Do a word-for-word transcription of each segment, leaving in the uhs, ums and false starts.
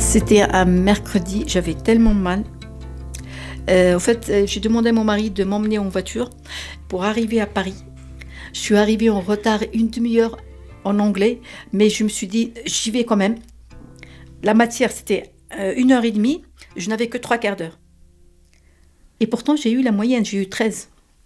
C'était un mercredi, j'avais tellement mal. Euh, en fait, euh, j'ai demandé à mon mari de m'emmener en voiture pour arriver à Paris. Je suis arrivée en retard une demi-heure en anglais, mais je me suis dit, j'y vais quand même. La matière, c'était euh, une heure et demie, je n'avais que trois quarts d'heure. Et pourtant, j'ai eu la moyenne, j'ai eu treize.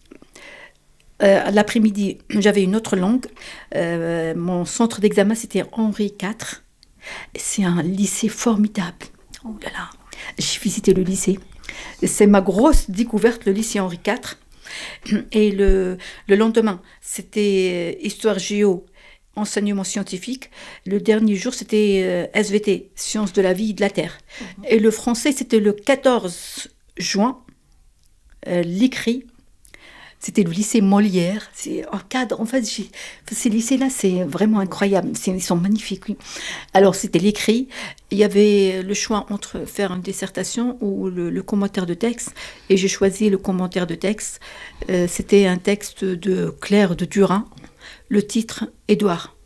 Euh, l'après-midi, j'avais une autre langue. Euh, mon centre d'examen, c'était Henri quatre. C'est un lycée formidable. Oh là là, j'ai visité le lycée. C'est ma grosse découverte, le lycée Henri quatre. Et le, le lendemain, c'était histoire géo, enseignement scientifique. Le dernier jour, c'était euh, S V T, sciences de la vie et de la terre. Mmh. Et le français, c'était le quatorze juin, euh, l'écrit. C'était le lycée Molière. C'est un cadre. En fait, j'ai, ces lycées-là, c'est vraiment incroyable. C'est, ils sont magnifiques. Oui. Alors, c'était l'écrit. Il y avait le choix entre faire une dissertation ou le, le commentaire de texte. Et j'ai choisi le commentaire de texte. Euh, c'était un texte de Claire de Durin. Le titre, Édouard.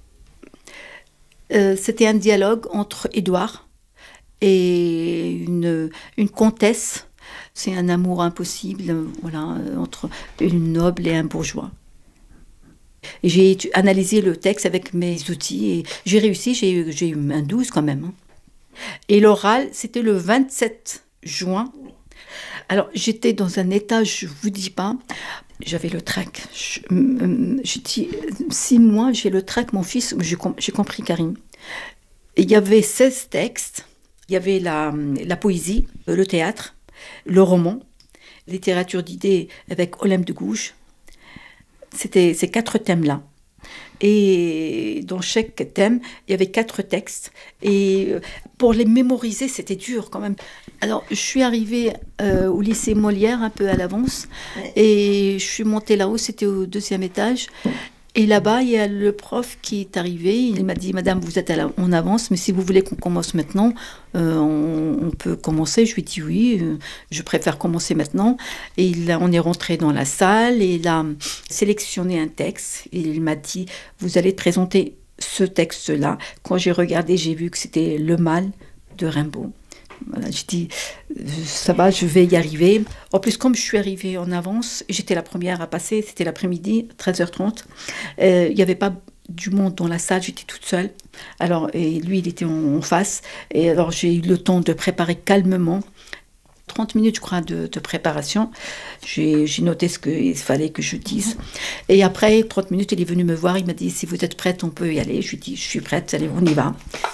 Euh, c'était un dialogue entre Édouard et une, une comtesse. C'est un amour impossible, voilà, entre une noble et un bourgeois. Et j'ai analysé le texte avec mes outils et j'ai réussi, j'ai eu, j'ai eu un douze quand même. Et l'oral, c'était le vingt-sept juin. Alors, j'étais dans un état, je ne vous dis pas, j'avais le trac. Je, j'ai dit, six mois, j'ai le trac, mon fils, j'ai, j'ai compris Karim. Et il y avait seize textes, il y avait la, la poésie, le théâtre, le roman, littérature d'idées avec Olympe de Gouges. C'était ces quatre thèmes-là. Et dans chaque thème, il y avait quatre textes. Et pour les mémoriser, c'était dur quand même. Alors, je suis arrivée euh, au lycée Molière un peu à l'avance. Et je suis montée là-haut, c'était au deuxième étage. Et là-bas, il y a le prof qui est arrivé. Il m'a dit, Madame, vous êtes à la... en avance, mais si vous voulez qu'on commence maintenant, euh, on, on peut commencer. Je lui ai dit oui, euh, je préfère commencer maintenant. Et il, on est rentré dans la salle et il a sélectionné un texte. Et il m'a dit, vous allez présenter ce texte-là. Quand j'ai regardé, j'ai vu que c'était Le Mal de Rimbaud. Voilà, j'ai dit, ça va, je vais y arriver. En plus, comme je suis arrivée en avance, j'étais la première à passer, c'était l'après-midi, treize heures trente. Euh, il n'y avait pas du monde dans la salle, j'étais toute seule. Alors, et lui, il était en, en face. Et alors, j'ai eu le temps de préparer calmement. trente minutes, je crois, de, de préparation. J'ai, j'ai noté ce qu'il fallait que je dise. Et après, trente minutes, il est venu me voir. Il m'a dit, si vous êtes prête, on peut y aller. Je lui ai dit, je suis prête, allez, on y va.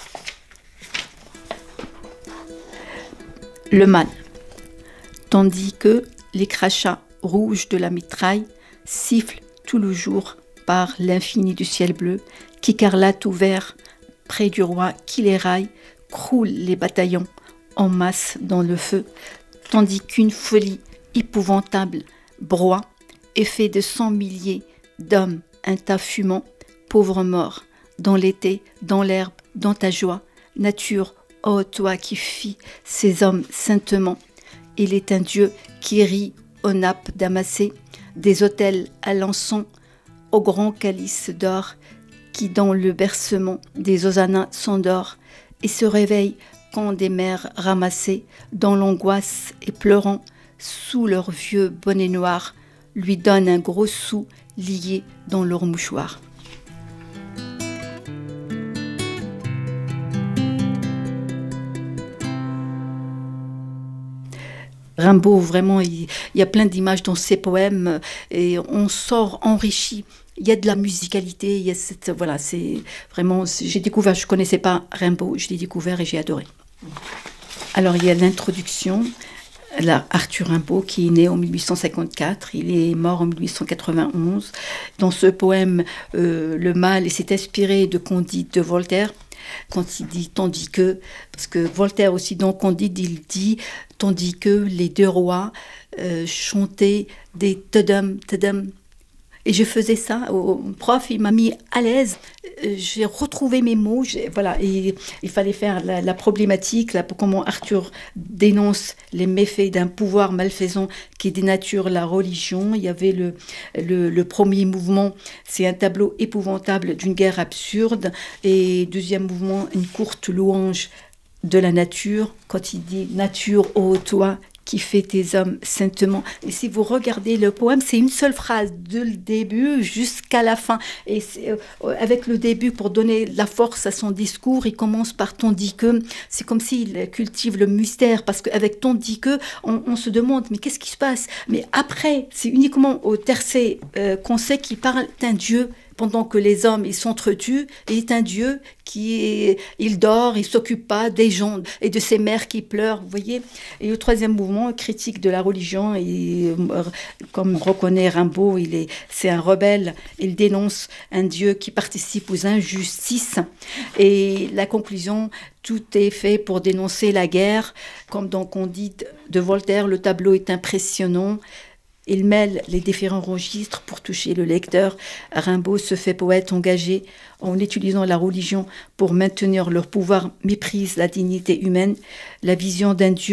Le mal. Tandis que les crachats rouges de la mitraille sifflent tout le jour par l'infini du ciel bleu, qu'écarlate ouvert près du roi qui les raille, croulent les bataillons en masse dans le feu, tandis qu'une folie épouvantable broie et fait de cent milliers d'hommes un tas fumant, pauvres morts, dans l'été, dans l'herbe, dans ta joie, nature, ô toi qui fis ces hommes saintement, il est un Dieu qui rit aux nappes damassées, des autels à l'encens, au grand calice d'or, qui dans le bercement des hosannas s'endort et se réveille quand des mères ramassées dans l'angoisse et pleurant sous leur vieux bonnet noir lui donnent un gros sou lié dans leur mouchoir. Rimbaud, vraiment, il, il y a plein d'images dans ses poèmes et on sort enrichi. Il y a de la musicalité, il y a cette, voilà, c'est vraiment, c'est, j'ai découvert, je ne connaissais pas Rimbaud, je l'ai découvert et j'ai adoré. Alors, il y a l'introduction, là, Arthur Rimbaud, qui est né en dix-huit cent cinquante-quatre, il est mort en dix-huit cent quatre-vingt-onze. Dans ce poème, euh, le mal s'est inspiré de Candide de Voltaire, quand il dit « tandis que », parce que Voltaire aussi, dans Candide, il dit « tandis que les deux rois euh, chantaient des tedum, tedum ». Et je faisais ça, au prof, il m'a mis à l'aise, j'ai retrouvé mes mots, j'ai, voilà, et il fallait faire la, la problématique, là, comment Arthur dénonce les méfaits d'un pouvoir malfaisant qui dénature la religion. Il y avait le, le, le premier mouvement, c'est un tableau épouvantable d'une guerre absurde, et deuxième mouvement, une courte louange de la nature, quand il dit « nature, ô toi », qui fait tes hommes saintement. Et si vous regardez le poème, c'est une seule phrase, de le début jusqu'à la fin. Et c'est, euh, avec le début, pour donner la force à son discours, il commence par « tandis que ». C'est comme s'il cultive le mystère, parce qu'avec « tandis que », on, on se demande, mais qu'est-ce qui se passe? Mais après, c'est uniquement au tercet euh, qu'on sait qu'il parle d'un Dieu, pendant que les hommes ils s'entretuent, il est un Dieu qui est, il dort, il s'occupe pas des gens et de ces mères qui pleurent, vous voyez. Et au troisième mouvement, critique de la religion, et comme reconnaît Rimbaud, il est, c'est un rebelle. Il dénonce un Dieu qui participe aux injustices. Et la conclusion, tout est fait pour dénoncer la guerre, comme donc on dit de Voltaire, le tableau est impressionnant. Il mêle les différents registres pour toucher le lecteur. Rimbaud se fait poète engagé en utilisant la religion pour maintenir leur pouvoir, méprise la dignité humaine, la vision d'un Dieu